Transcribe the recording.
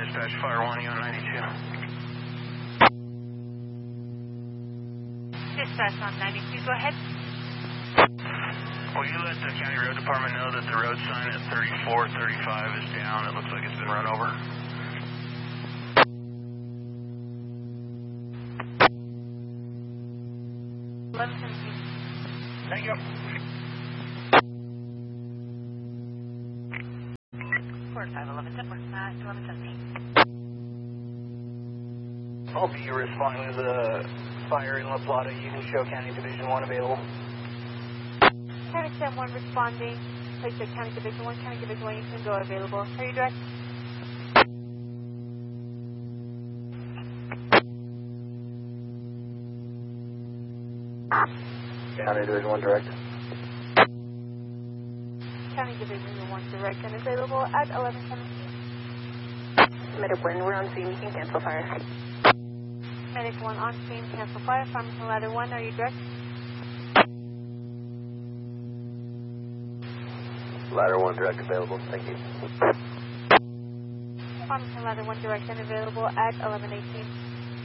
dispatch, fire 1, EO 92. Dispatch on 92, go ahead. Will you let the county road department know that the road sign at 3435 is down? It looks like it's been run over. Thank you. 4511, 1117. I'll be responding to the fire in La Plata, Union Show County Division 1 available. County 1 responding. Place at County Division 1, County Division 1, you can go available. Are you direct? County Division 1 direct. County Division 1 direct and available at 1117. Medic 1, we're on scene, you can cancel fire. Medic 1 on scene, cancel fire. Farmington Ladder 1, are you direct? Ladder 1 direct available, thank you. Farmington Ladder 1 direct and available at 1118.